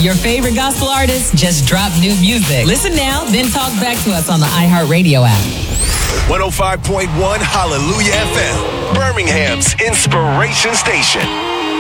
Your favorite gospel artists just dropped new music. Listen now, then talk back to us on the iHeartRadio app. 105.1 Hallelujah FM, Birmingham's inspiration station.